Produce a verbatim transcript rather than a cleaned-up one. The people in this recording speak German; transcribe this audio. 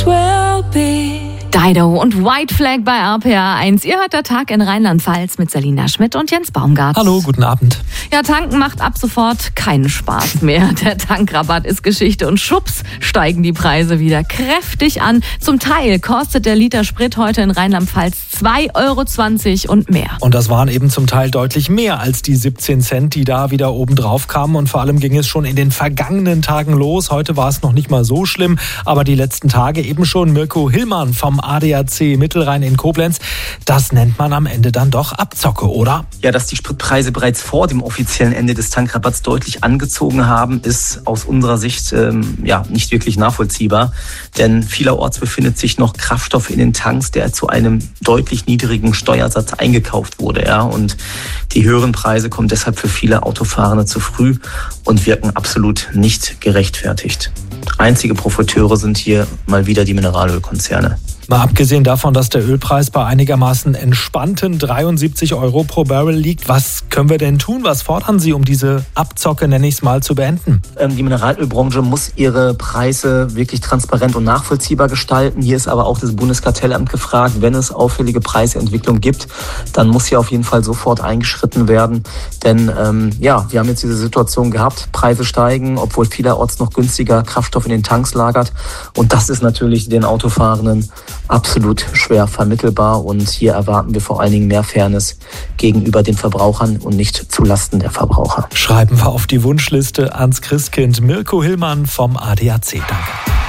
Dido und White Flag bei R P R eins. Ihr hört der Tag in Rheinland-Pfalz mit Selina Schmidt und Jens Baumgart. Hallo, guten Abend. Ja, tanken macht ab sofort keinen Spaß mehr. Der Tankrabatt ist Geschichte und schwupps steigen die Preise wieder kräftig an. Zum Teil kostet der Liter Sprit heute in Rheinland-Pfalz zwei Euro zwanzig und mehr. Und das waren eben zum Teil deutlich mehr als die siebzehn Cent, die da wieder oben drauf kamen. Und vor allem ging es schon in den vergangenen Tagen los. Heute war es noch nicht mal so schlimm, aber die letzten Tage eben schon. Mirko Hillmann vom A D A C Mittelrhein in Koblenz. Das nennt man am Ende dann doch Abzocke, oder? Ja, dass die Spritpreise bereits vor dem offiziellen Ende des Tankrabatts deutlich angezogen haben, ist aus unserer Sicht ähm, ja nicht wirklich nachvollziehbar. Denn vielerorts befindet sich noch Kraftstoff in den Tanks, der zu einem deutlich niedrigen Steuersatz eingekauft wurde. Ja? Und die höheren Preise kommen deshalb für viele Autofahrende zu früh und wirken absolut nicht gerechtfertigt. Einzige Profiteure sind hier mal wieder die Mineralölkonzerne. Mal abgesehen davon, dass der Ölpreis bei einigermaßen entspannten dreiundsiebzig Euro pro Barrel liegt, was können wir denn tun? Was fordern Sie, um diese Abzocke, nenne ich es mal, zu beenden? Ähm, die Mineralölbranche muss ihre Preise wirklich transparent und nachvollziehbar gestalten. Hier ist aber auch das Bundeskartellamt gefragt, wenn es auffällige Preisentwicklung gibt, dann muss hier auf jeden Fall sofort eingeschritten werden. Denn ähm, ja, wir haben jetzt diese Situation gehabt, Preise steigen, obwohl vielerorts noch günstiger Kraftstoff in den Tanks lagert. Und das ist natürlich den Autofahrenden absolut schwer vermittelbar, und hier erwarten wir vor allen Dingen mehr Fairness gegenüber den Verbrauchern und nicht zulasten der Verbraucher. Schreiben wir auf die Wunschliste ans Christkind. Mirko Hillmann vom A D A C. Danke.